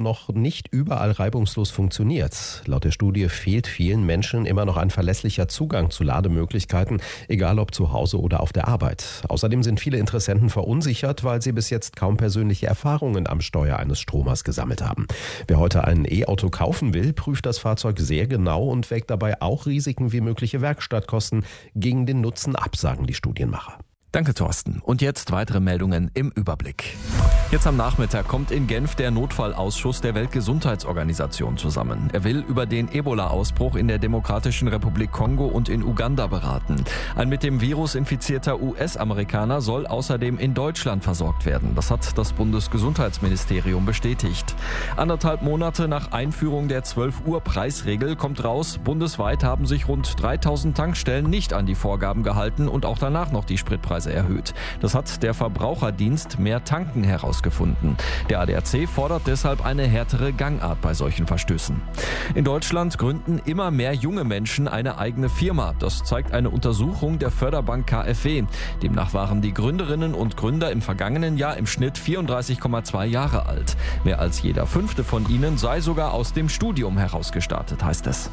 noch nicht überall reibungslos funktioniert. Laut der Studie fehlt vielen Menschen immer noch ein verlässlicher Zugang zu Lademöglichkeiten, egal ob zu Hause oder auf der Arbeit. Außerdem sind viele Interessenten verunsichert, weil sie bis jetzt kaum persönliche Erfahrungen am Steuer eines Stromers gesammelt haben. Wer heute ein E-Auto kaufen will, prüft das Fahrzeug sehr genau und wägt dabei auch Risiken wie mögliche Werkstattkosten gegen den Nutzen ab, sagen die Studienmacher. Danke, Thorsten. Und jetzt weitere Meldungen im Überblick. Jetzt am Nachmittag kommt in Genf der Notfallausschuss der Weltgesundheitsorganisation zusammen. Er will über den Ebola-Ausbruch in der Demokratischen Republik Kongo und in Uganda beraten. Ein mit dem Virus infizierter US-Amerikaner soll außerdem in Deutschland versorgt werden. Das hat das Bundesgesundheitsministerium bestätigt. 1,5 Monate nach Einführung der 12-Uhr-Preisregel kommt raus, bundesweit haben sich rund 3000 Tankstellen nicht an die Vorgaben gehalten und auch danach noch die Spritpreise erhöht. Das hat der Verbraucherdienst Mehr Tanken herausgefunden. Der ADAC fordert deshalb eine härtere Gangart bei solchen Verstößen. In Deutschland gründen immer mehr junge Menschen eine eigene Firma. Das zeigt eine Untersuchung der Förderbank KfW. Demnach waren die Gründerinnen und Gründer im vergangenen Jahr im Schnitt 34,2 Jahre alt. Mehr als jeder 5. von ihnen sei sogar aus dem Studium herausgestartet, heißt es.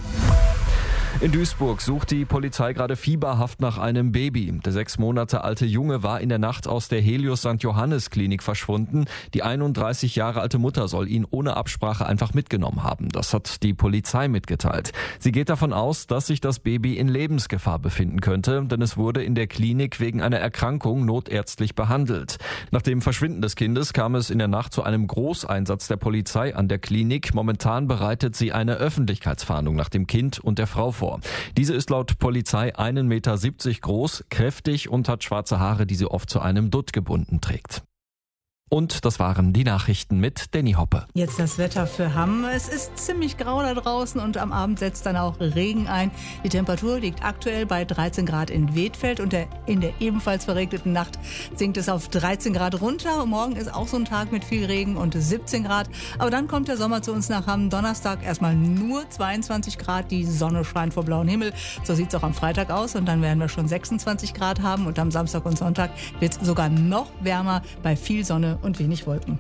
In Duisburg sucht die Polizei gerade fieberhaft nach einem Baby. Der 6 Monate alte Junge war in der Nacht aus der Helios St. Johannes Klinik verschwunden. Die 31 Jahre alte Mutter soll ihn ohne Absprache einfach mitgenommen haben. Das hat die Polizei mitgeteilt. Sie geht davon aus, dass sich das Baby in Lebensgefahr befinden könnte, denn es wurde in der Klinik wegen einer Erkrankung notärztlich behandelt. Nach dem Verschwinden des Kindes kam es in der Nacht zu einem Großeinsatz der Polizei an der Klinik. Momentan bereitet sie eine Öffentlichkeitsfahndung nach dem Kind und der Frau vor. Diese ist laut Polizei 1,70 Meter groß, kräftig und hat schwarze Haare, die sie oft zu einem Dutt gebunden trägt. Und das waren die Nachrichten mit Danny Hoppe. Jetzt das Wetter für Hamm. Es ist ziemlich grau da draußen und am Abend setzt dann auch Regen ein. Die Temperatur liegt aktuell bei 13 Grad in Wedfeld und in der ebenfalls verregneten Nacht sinkt es auf 13 Grad runter. Morgen ist auch so ein Tag mit viel Regen und 17 Grad. Aber dann kommt der Sommer zu uns nach Hamm. Donnerstag erstmal nur 22 Grad. Die Sonne scheint vor blauem Himmel. So sieht es auch am Freitag aus und dann werden wir schon 26 Grad haben. Und am Samstag und Sonntag wird es sogar noch wärmer bei viel Sonne und wenig Wolken.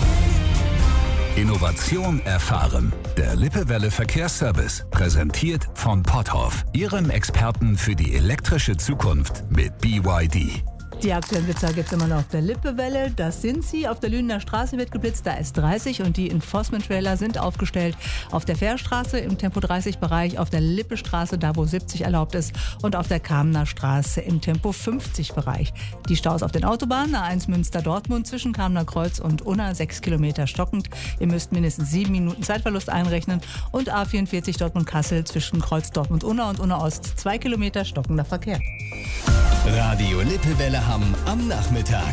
Innovation erfahren. Der Lippewelle Verkehrsservice, präsentiert von Potthoff, Ihrem Experten für die elektrische Zukunft mit BYD. Die aktuellen Blitzer gibt es immer noch auf der Lippewelle. Das sind sie. Auf der Lünener Straße wird geblitzt, da ist 30 und die Enforcement-Trailer sind aufgestellt auf der Fährstraße im Tempo-30-Bereich, auf der Lippestraße, da wo 70 erlaubt ist und auf der Kamener Straße im Tempo-50-Bereich. Die Staus auf den Autobahnen, A1 Münster-Dortmund zwischen Kamener Kreuz und Unna 6 Kilometer stockend. Ihr müsst mindestens 7 Minuten Zeitverlust einrechnen und A44 Dortmund-Kassel zwischen Kreuz Dortmund-Unna und Unna-Ost 2 Kilometer stockender Verkehr. Radio Lippewelle Hamm am Nachmittag.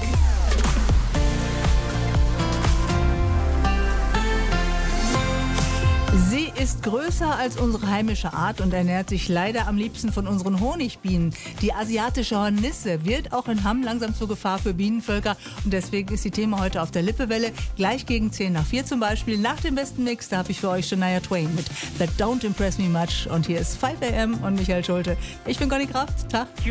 Sie ist größer als unsere heimische Art und ernährt sich leider am liebsten von unseren Honigbienen. Die asiatische Hornisse wird auch in Hamm langsam zur Gefahr für Bienenvölker. Und deswegen ist die Thema heute auf der Lippewelle. Gleich gegen 10 nach 4 zum Beispiel. Nach dem besten Mix, da habe ich für euch Shania Twain mit That Don't Impress Me Much. Und hier ist 5 AM und Michael Schulte. Ich bin Conny Kraft. Tag.